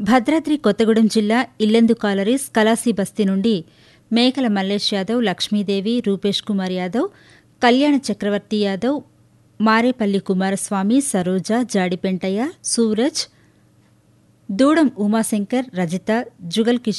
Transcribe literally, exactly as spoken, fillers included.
భద్రాద్రి కొత్తగూడెం జిల్లా ఇల్లెందు కాలరీస్ కలాసి బస్తీ నుండి మేకల మల్లేష్ యాదవ్, లక్ష్మీదేవి, రూపేష్ కుమార్ యాదవ్, కళ్యాణ చక్రవర్తి యాదవ్, మారేపల్లి కుమారస్వామి, సరోజ, జాడిపెంటయ్య, సూరజ్, దూడం ఉమాశంకర్, రజిత, జుగల్ కిషోర్